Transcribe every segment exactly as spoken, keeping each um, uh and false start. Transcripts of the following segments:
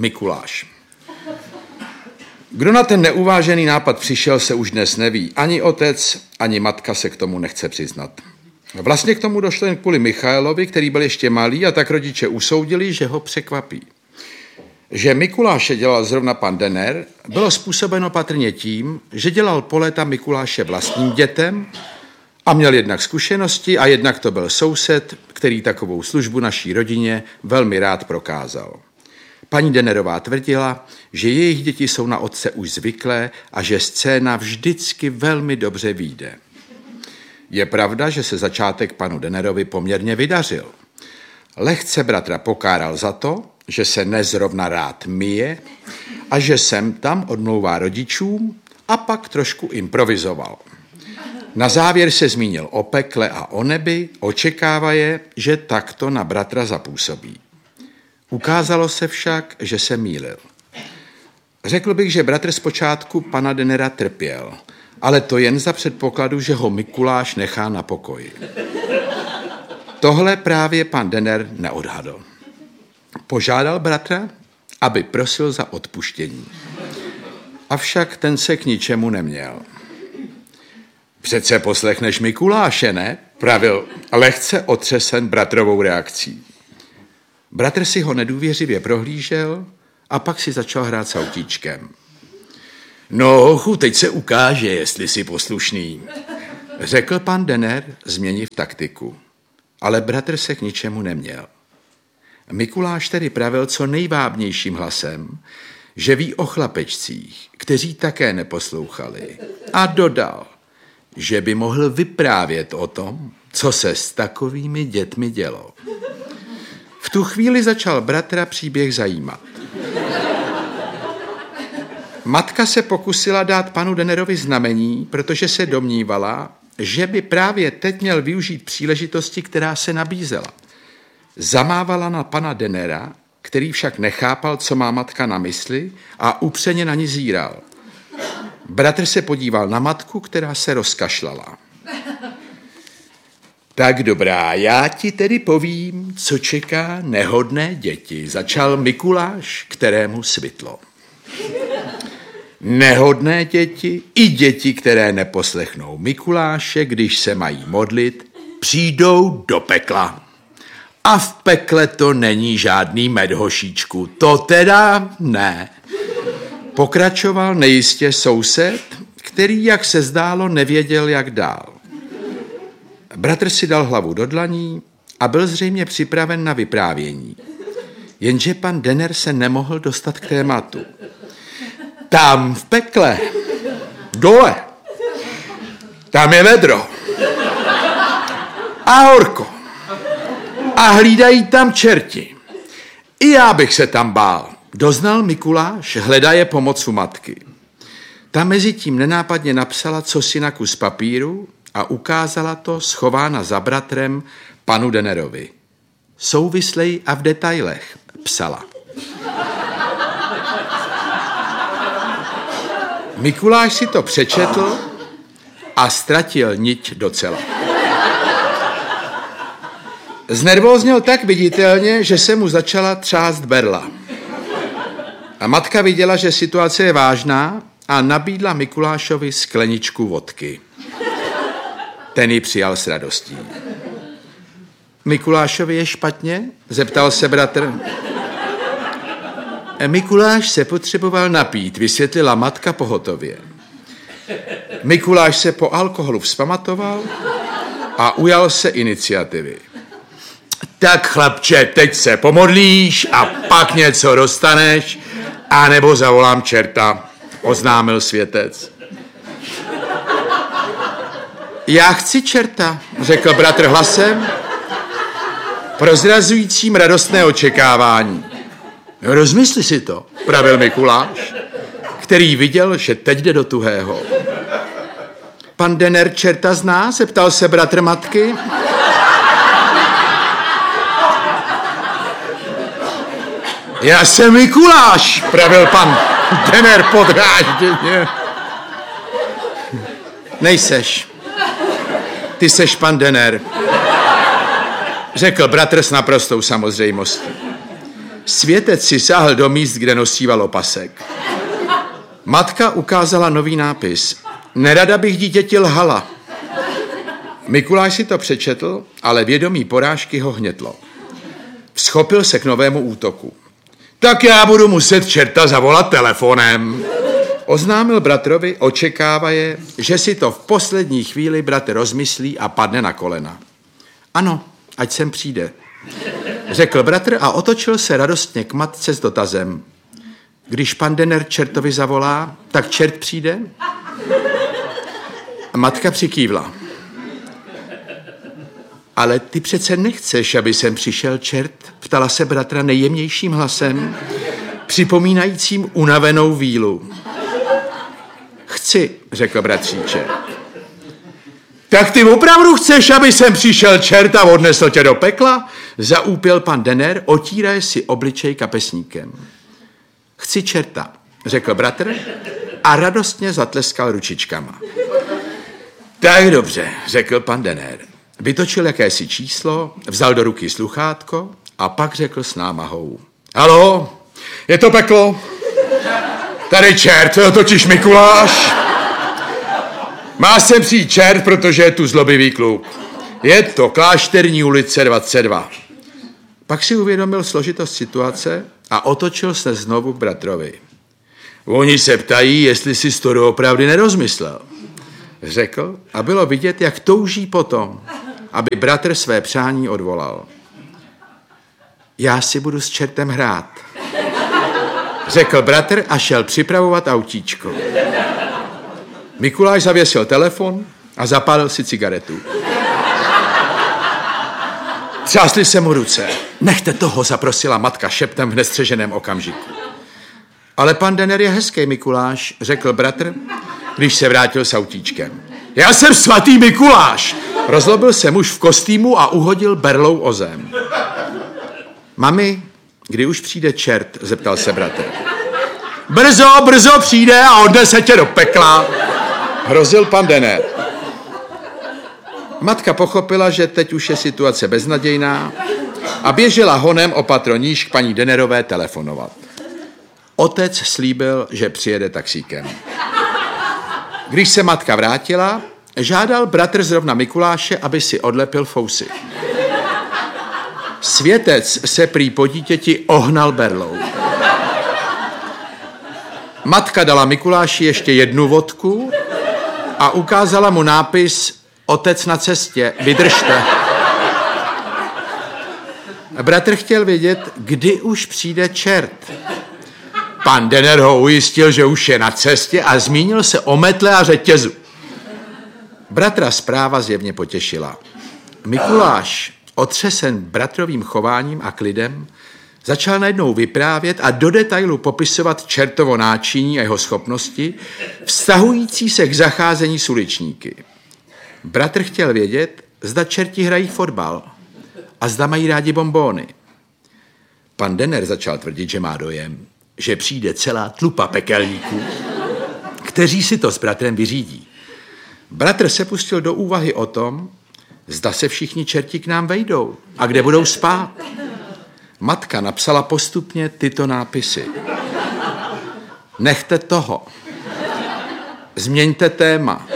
Mikuláš. Kdo na ten neuvážený nápad přišel, se už dnes neví. Ani otec, ani matka se k tomu nechce přiznat. Vlastně k tomu došlo jen kvůli Michailovi, který byl ještě malý, a tak rodiče usoudili, že ho překvapí. Že Mikuláše dělal zrovna pan Denner, bylo způsobeno patrně tím, že dělal po léta Mikuláše vlastním dětem a měl jednak zkušenosti a jednak to byl soused, který takovou službu naší rodině velmi rád prokázal. Paní Dennerová tvrdila, že jejich děti jsou na otce už zvyklé a že scéna vždycky velmi dobře vyjde. Je pravda, že se začátek panu Dennerovi poměrně vydařil. Lehce bratra pokáral za to, že se nezrovna rád myje a že sem tam odmlouvá rodičům, a pak trošku improvizoval. Na závěr se zmínil o pekle a o nebi, očekávaje, že takto na bratra zapůsobí. Ukázalo se však, že se mýlil. Řekl bych, že bratr zpočátku pana Dennera trpěl, ale to jen za předpokladu, že ho Mikuláš nechá na pokoji. Tohle právě pan Denner neodhadl. Požádal bratra, aby prosil za odpuštění. Avšak ten se k ničemu neměl. Přece poslechneš Mikuláše, ne? Pravil lehce otřesen bratrovou reakcí. Bratr si ho nedůvěřivě prohlížel a pak si začal hrát s autíčkem. No, hochu, teď se ukáže, jestli jsi poslušný, řekl pan Denner, změniv taktiku. Ale bratr se k ničemu neměl. Mikuláš tedy pravil co nejvábnějším hlasem, že ví o chlapečcích, kteří také neposlouchali, a dodal, že by mohl vyprávět o tom, co se s takovými dětmi dělo. V tu chvíli začal bratra příběh zajímat. Matka se pokusila dát panu Dennerovi znamení, protože se domnívala, že by právě teď měl využít příležitosti, která se nabízela. Zamávala na pana Dennera, který však nechápal, co má matka na mysli, a upřeně na ní zíral. Bratr se podíval na matku, která se rozkašlala. Tak dobrá, já ti tedy povím, co čeká nehodné děti, začal Mikuláš, kterému svitlo. Nehodné děti i děti, které neposlechnou Mikuláše, když se mají modlit, přijdou do pekla. A v pekle to není žádný med, hošíčku, to teda ne. Pokračoval nejistě soused, který, jak se zdálo, nevěděl, jak dál. Bratr si dal hlavu do dlaní a byl zřejmě připraven na vyprávění. Jenže pan Denner se nemohl dostat k tématu. Tam v pekle, dole, tam je vedro a horko a hlídají tam čerti. I já bych se tam bál, doznal Mikuláš, hledaje pomoc u matky. Ta mezi tím nenápadně napsala cosi na kus papíru a ukázala to schována za bratrem panu Dennerovi. Souvislej a v detailech, psala. Mikuláš si to přečetl a ztratil niť docela. Znervózněl tak viditelně, že se mu začala třást berla. A matka viděla, že situace je vážná, a nabídla Mikulášovi skleničku vodky. Ten ji přijal s radostí. Mikulášovi je špatně? Zeptal se bratr. Mikuláš se potřeboval napít, vysvětlila matka pohotově. Mikuláš se po alkoholu vzpamatoval a ujal se iniciativy. Tak chlapče, teď se pomodlíš a pak něco dostaneš, anebo zavolám čerta, oznámil světec. Já chci čerta, řekl bratr hlasem, prozrazujícím radostné očekávání. Rozmysli si to, pravil Mikuláš, který viděl, že teď jde do tuhého. Pan Denner čerta zná, zeptal se bratr matky. Já jsem Mikuláš, pravil pan Denner podrážděně. Nejseš. Ty seš pan Denner, řekl bratr s naprostou samozřejmostí. Světec si sáhl do míst, kde nosíval opasek. Matka ukázala nový nápis. Nerada bych dítěti lhala. Mikuláš si to přečetl, ale vědomí porážky ho hnětlo. Vzchopil se k novému útoku. Tak já budu muset čerta zavolat telefonem. Oznámil bratrovi, očekávaje, že si to v poslední chvíli bratr rozmyslí a padne na kolena. Ano, ať sem přijde, řekl bratr a otočil se radostně k matce s dotazem. Když pan Denner čertovi zavolá, tak čert přijde? Matka přikývla. Ale ty přece nechceš, aby sem přišel čert, ptala se bratra nejjemnějším hlasem, připomínajícím unavenou vílu. Chci, řekl bratříček. Tak ty opravdu chceš, aby sem přišel čert a odnesl tě do pekla? Zaúpěl pan Denner, otíraje si obličej kapesníkem. Chci čerta, řekl bratr a radostně zatleskal ručičkama. Tak dobře, řekl pan Denner. Vytočil jakési číslo, vzal do ruky sluchátko a pak řekl s námahou. Haló, je to peklo? Tady čert, totiž Mikuláš. Má sem přijít čert, protože je tu zlobivý kluk. Je to Klášterní ulice dvacet dva. Pak si uvědomil složitost situace a otočil se znovu k bratrovi. Oni se ptají, jestli si to doopravdy nerozmyslel, řekl a bylo vidět, jak touží potom, aby bratr své přání odvolal. Já si budu s čertem hrát, řekl bratr a šel připravovat autíčko. Mikuláš zavěsil telefon a zapálil si cigaretu. Třásly se mu ruce. Nechte toho, zaprosila matka šeptem v nestřeženém okamžiku. Ale pan Denner je hezký, Mikuláš, řekl bratr, když se vrátil s autíčkem. Já jsem svatý Mikuláš, rozlobil se muž v kostýmu a uhodil berlou o zem. Mami, kdy už přijde čert, zeptal se bratr. Brzo, brzo přijde a odnese tě do pekla, hrozil pan Denner. Matka pochopila, že teď už je situace beznadějná a běžela honem o patro níž k paní Dennerové telefonovat. Otec slíbil, že přijede taxíkem. Když se matka vrátila, žádal bratr zrovna Mikuláše, aby si odlepil fousy. Světec se prý po dítěti ohnal berlou. Matka dala Mikuláši ještě jednu vodku a ukázala mu nápis Otec na cestě, vydržte. Bratr chtěl vědět, kdy už přijde čert. Pan Denner ho ujistil, že už je na cestě a zmínil se o metle a řetězu. Bratra zpráva zjevně potěšila. Mikuláš, otřesen bratrovým chováním a klidem, začal najednou vyprávět a do detailu popisovat čertovo náčiní a jeho schopnosti, vztahující se k zacházení s uličníky. Bratr chtěl vědět, zda čerti hrají fotbal a zda mají rádi bonbóny. Pan Denner začal tvrdit, že má dojem, že přijde celá tlupa pekelníků, kteří si to s bratrem vyřídí. Bratr se pustil do úvahy o tom, zda se všichni čerti k nám vejdou a kde budou spát. Matka napsala postupně tyto nápisy. Nechte toho. Změňte téma.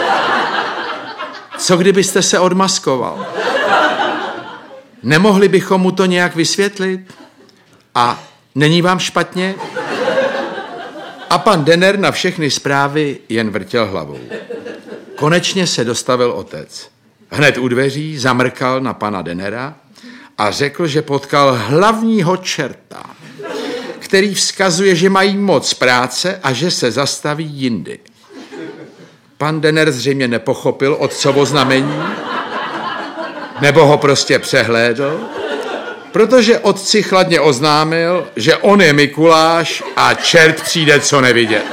Co kdybyste se odmaskoval? Nemohli bychom mu to nějak vysvětlit? A není vám špatně? A pan Denner na všechny zprávy jen vrtěl hlavou. Konečně se dostavil otec. Hned u dveří zamrkal na pana Dennera a řekl, že potkal hlavního čerta, který vzkazuje, že mají moc práce a že se zastaví jindy. Pan Denner zřejmě nepochopil otcovo znamení, nebo ho prostě přehlédl, protože otci chladně oznámil, že on je Mikuláš a čert přijde co nevidět.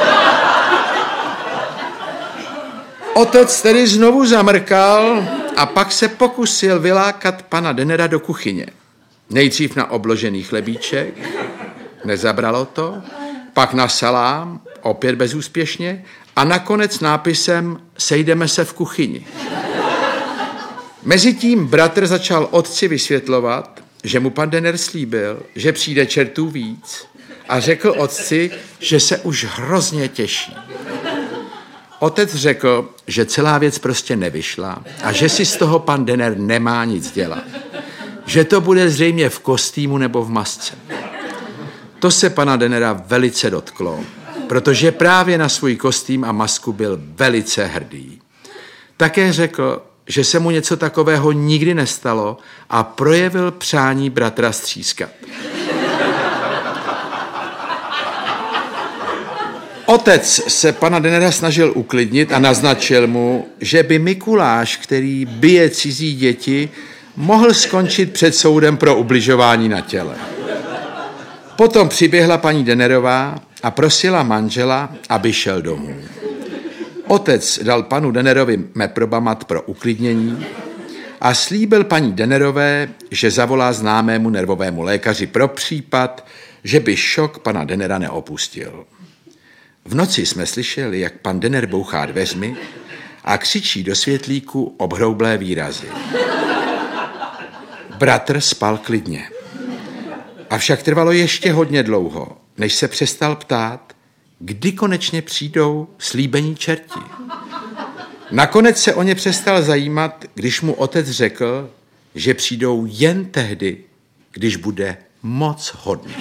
Otec tedy znovu zamrkal a pak se pokusil vylákat pana Dennera do kuchyně. Nejdřív na obložený chlebíček, nezabralo to, pak na salám, opět bezúspěšně, a nakonec nápisem sejdeme se v kuchyni. Mezitím bratr začal otci vysvětlovat, že mu pan Denner slíbil, že přijde čertů víc a řekl otci, že se už hrozně těší. Otec řekl, že celá věc prostě nevyšla a že si z toho pan Denner nemá nic dělat. Že to bude zřejmě v kostýmu nebo v masce. To se pana Dennera velice dotklo, protože právě na svůj kostým a masku byl velice hrdý. Také řekl, že se mu něco takového nikdy nestalo a projevil přání bratra střískat. Otec se pana Dennera snažil uklidnit a naznačil mu, že by Mikuláš, který bije cizí děti, mohl skončit před soudem pro ubližování na těle. Potom přiběhla paní Dennerová a prosila manžela, aby šel domů. Otec dal panu Dennerovi meprobamat pro uklidnění a slíbil paní Dennerové, že zavolá známému nervovému lékaři pro případ, že by šok pana Dennera neopustil. V noci jsme slyšeli, jak pan Denner bouchá dveřmi a křičí do světlíku obhroublé výrazy. Bratr spal klidně. Avšak trvalo ještě hodně dlouho, než se přestal ptát, kdy konečně přijdou slíbení čerti. Nakonec se o ně přestal zajímat, když mu otec řekl, že přijdou jen tehdy, když bude moc hodný.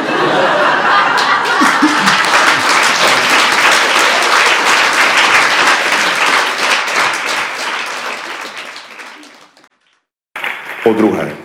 Po druhé.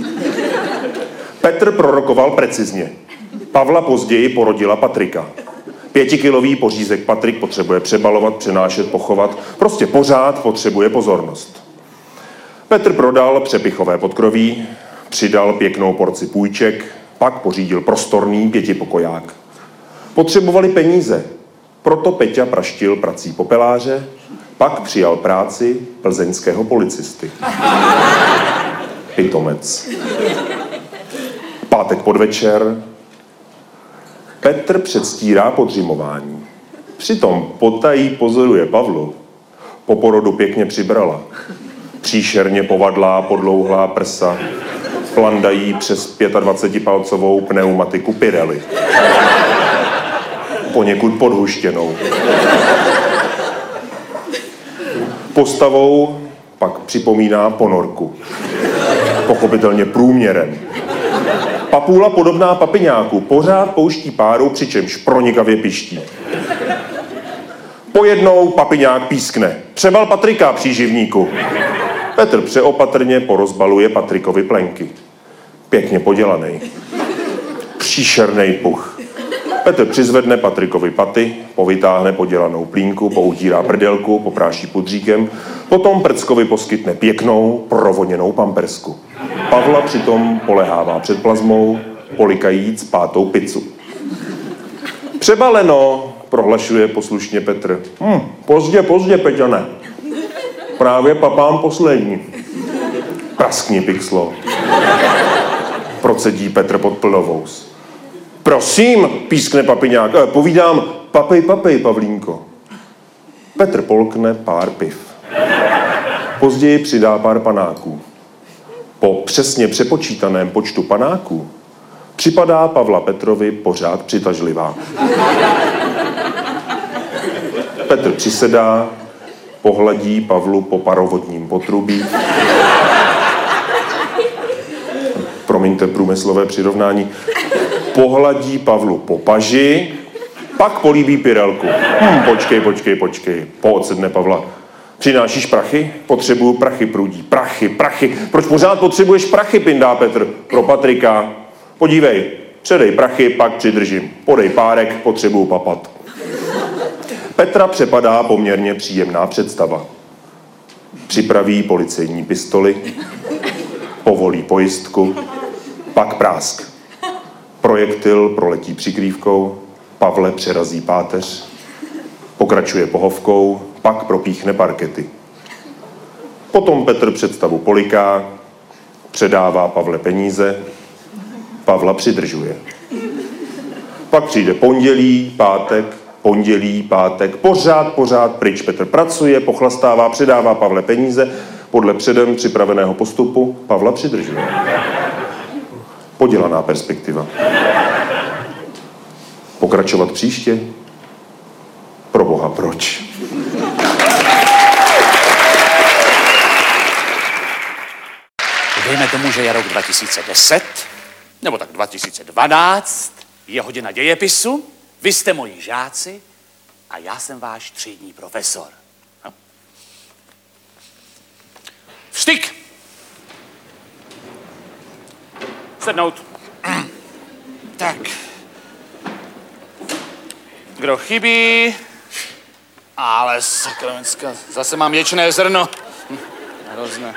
Petr prorokoval precizně. Pavla později porodila Patrika. Pětikilový pořízek Patrik potřebuje přebalovat, přenášet, pochovat. Prostě pořád potřebuje pozornost. Petr prodal přepichové podkroví, přidal pěknou porci půjček, pak pořídil prostorný pětipokoják. Potřebovali peníze, proto Peťa praštil prací popeláře, pak přijal práci plzeňského policisty. Pitomec. Pátek podvečer. Petr předstírá podřimování. Přitom potají pozoruje Pavlu. Po porodu pěkně přibrala. Příšerně povadlá, podlouhlá prsa. Plandají přes dvacetipětipalcovou pneumatiku Pirelli. Poněkud podhuštěnou. Postavou pak připomíná ponorku. Pochopitelně průměrem. Papula podobná papiňáku pořád pouští páru, přičemž pronikavě piští. Pojednou papiňák pískne. Přebal Patrika, příživníku. Petr přeopatrně porozbaluje Patrikovi plenky. Pěkně podělaný. Příšernej puch. Petr přizvedne Patrikovi paty, povytáhne podělanou plínku, poutírá prdelku, popráší pudříkem, potom Prckovi poskytne pěknou, provoněnou pampersku. Pavla přitom polehává před plazmou, polikajíc pátou pizzu. Přebaleno, prohlašuje poslušně Petr. Hm, pozdě, pozdě, Peťane. Právě papám poslední. Praskni, pixlo. Procedí Petr pod plnovous. Prosím, pískne papiňák. Eh, povídám, papej, papej, Pavlínko. Petr polkne pár piv. Později přidá pár panáků. Po přesně přepočítaném počtu panáků připadá Pavla Petrovi pořád přitažlivá. Petr přisedá, pohladí Pavlu po parovodním potrubí. Promiňte průmyslové přirovnání. Pohladí Pavlu po paži, pak políbí Pirelku. Hm, počkej, počkej, počkej. Poodsedne Pavla. Přinášíš prachy? Potřebuju prachy, prudí. Prachy, prachy. Proč pořád potřebuješ prachy, pindá Petr. Pro Patrika. Podívej, předej prachy, pak přidržím. Podej párek, potřebuju papat. Petra přepadá poměrně příjemná představa. Připraví policejní pistoli, povolí pojistku, pak prásk. Projektil proletí přikrývkou, Pavle přerazí páteř, pokračuje pohovkou, pak propíchne parkety. Potom Petr představu poliká, předává Pavle peníze, Pavla přidržuje. Pak přijde pondělí, pátek, pondělí, pátek, pořád, pořád pryč. Petr pracuje, pochlastává, předává Pavle peníze, podle předem připraveného postupu Pavla přidržuje. Podělaná perspektiva. Pokračovat příště? Pro boha, proč? Dejme tomu, že je rok dva tisíce deset, nebo tak dva tisíce dvanáct, je hodina dějepisu, vy jste moji žáci a já jsem váš třídní profesor. No. Vstyk! Sednout. Tak. Kdo chybí? Ale sakramenská, zase mám ječné zrno. Hm, hrozné.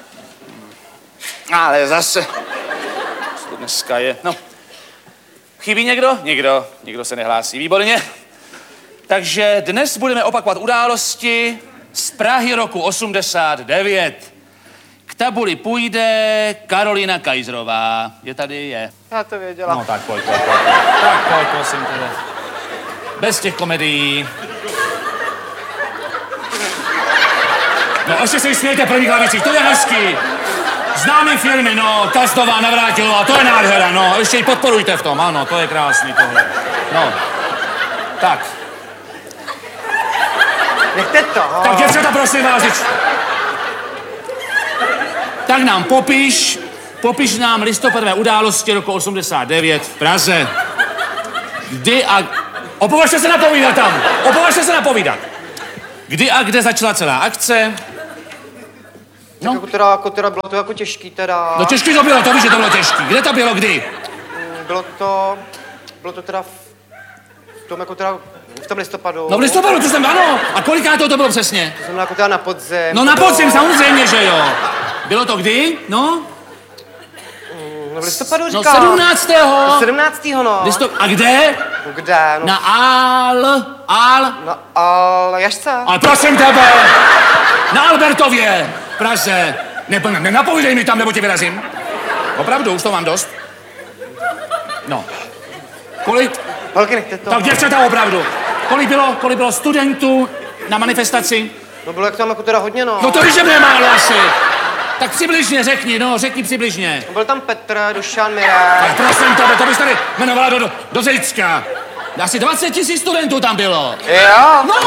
Ale zase. Co to dneska je? No. Chybí někdo? Nikdo. Nikdo se nehlásí. Výborně. Takže dnes budeme opakovat události z Prahy roku osmdesát devět. K tabuli půjde Karolina Kajzrová. Je tady? Je. Já to věděla. No tak pojď, pojď, pojď. Tak pojď, prosím tebe. Bez těch komedií. No, ještě se smějte první klavicích, to je hezký. Známý filmy, no, Kastová, Navrátilová, to je nádhera, no, ještě ji podporujte v tom, ano, to je krásný tohle. No, tak. Nechte to. Tak děvčata, prosím vás, děč... Tak nám popiš, popiš nám listopadové události roku osmdesát devět v Praze. Kdy a... Opovažte se napovídat tam, opovažte se napovídat. Kdy a kde začala celá akce? No. Jako teda, jako teda bylo to jako těžký teda. No těžký to bylo, to víš, že to bylo těžký. Kde to bylo, kdy? Bylo to, bylo to teda v, v tom jako teda, v tom listopadu. No v listopadu, to jsem, ano. A koliká to, to bylo přesně? To znamená jako teda na podzim. No na podzim, samozřejmě, že jo. Bylo to kdy? No? No v listopadu No říkám. sedmnáctého. sedmnáctého no. Listop... A kde? Kde? No. Na Al... Al... Na Aljašce. Ale prosím tebe! Na Albertově! V Praze. Ne, nenapovídej mi tam, nebo tě vyrazím. Opravdu, už to mám dost. No. Kolik? Holky, nechte to. Tak děvčata, opravdu. Kolik bylo, kolik bylo studentů na manifestaci? No bylo jak tam jako teda hodně, no. No to víš, že mě málo asi. Tak přibližně řekni, no, řekni přibližně. Byl tam Petr, Dušan, Mirek. Tak prosím tebe, to bys tady jmenovala do, do, do Zejcka. Asi dvacet tisíc studentů tam bylo. Jo? No!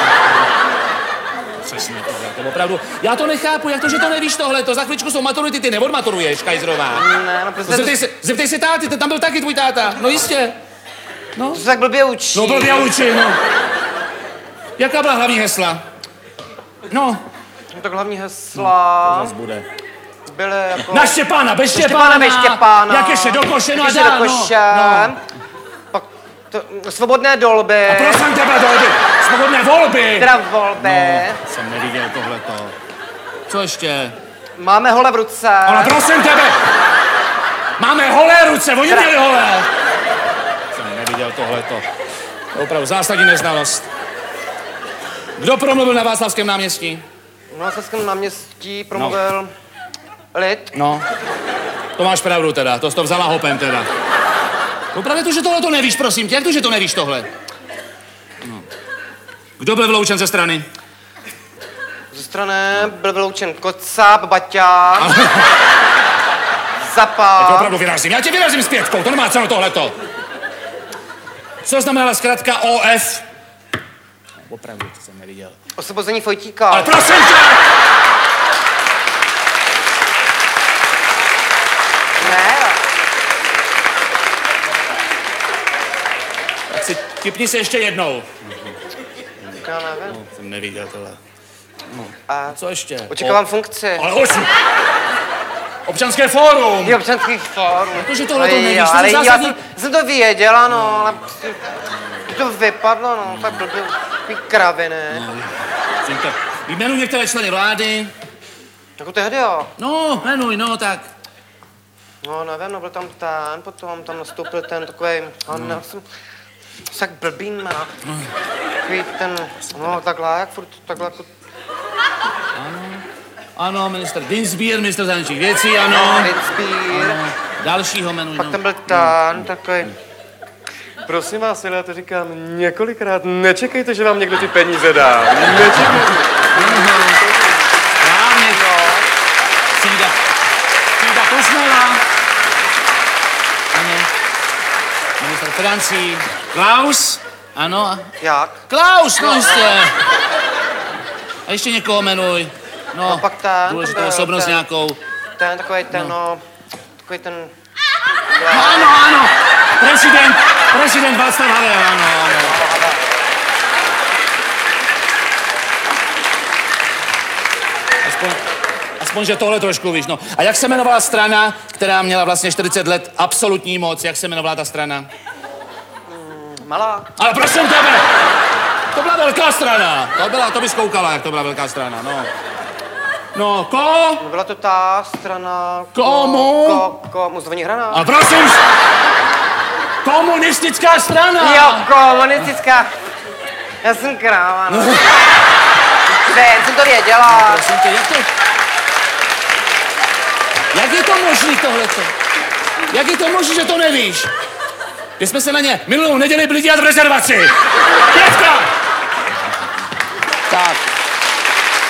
Přesně tohle, to opravdu. Já to nechápu, jak to, že to nevíš tohle, to za chvíličku jsou maturity, ty neodmaturuješ, Kajzrová. Ne, no prostě... Zeptej se, zeptej se táty, tam byl taky tvůj táta, no jistě. No. To se tak blbě učí. No blbě učí, no. Jaká byla hlavní hesla? No. No tak hlavní hesla... To zas bude. Byly jako... Na Štěpána, bez Štěpána, Štěpána, bez Štěpána. Jak ještě do koše, no a Jak ještě dál, do no. koše. No. Pak to, svobodné dolby. A prosím tebe, dolby, svobodné volby. Teda volby. No, jsem neviděl tohleto. Co ještě? Máme hole v ruce. Ale prosím tebe, máme holé ruce, oni měli holé. Jsem neviděl tohleto. Opravdu zásadní neznalost. Kdo promluvil na Václavském náměstí? Na Václavském náměstí promluvil no. Lid. No, to máš pravdu teda, to jsi to vzala hopem teda. No právě to, že tohle to nevíš, prosím tě, jak to, že to nevíš tohle? No. Kdo byl vyloučen ze strany? Ze strany byl vyloučen Kocáb, Baťa, Zapa. Já tě opravdu vyrazím, já tě vyrazím s pětkou, to nemá cenu tohleto. Co znamenala zkrátka O F? No, opravdu, to jsem neviděl. Osvobození Fojtíka. Ale prosím tě! Ne. Tak si tipni se ještě jednou. Já nevím. No, jsem neviděl tohle. No. A Co ještě? očekávám o... funkci. Ale osm. Občanské fórum. Je občanský fórum. Protože tohle to nevíš, to ale je já zásadní... jsem, jsem to věděla, no, ale prostě to vypadlo, no, tak blbě, takový kraviny. No, jmenuj některé členy vlády. Jako tehdy, jo. No, jmenuj, no, tak. No, nevím, no, byl tam ten, potom tam nastoupil ten takovej, no. No, jsem, tak blbý, no. Takový ten, no, takhle, jak furt, takhle, jako... Ano, ano, minister Dinsbier, minister zahraničních věcí, ano. Dinsbier. Ano. Dalšího jmenuj, Pak no. tam byl ten, takový. Prosím vás, já to říkám několikrát, nečekejte, že vám někdo ty peníze dá. Nečekejte. Správně. Cída. Cída Kosmela. Francí. Klaus? Ano. Jak? Klaus, no jistě. A ještě někoho jmenuj. No, A pak ten, důležitou ten byl, osobnost ten- nějakou. Ten takový ten, no, takový ten... No, ano, ano. Prezident, prezident Václav Havel, ano, ano. Aspoň, aspoň, že tohle trošku víš, no. A jak se jmenovala strana, která měla vlastně čtyřicet let absolutní moc? Jak se jmenovala ta strana? Malá. Ale prosím tebe, to byla velká strana. To byla, to bys koukala, jak to byla velká strana, no. No, ko? No byla to ta strana... Komu? Ko, ko, mu zvoní hrana. A prosím, komunistická strana. Jo, komunistická. Já jsem kráva, no. Ne, jsem to věděla. Prosím tě, jak to... Jak je to možný tohleto? Jak je to možný, že to nevíš? My jsme se na ně minulou neděli byli dělat v rezervaci.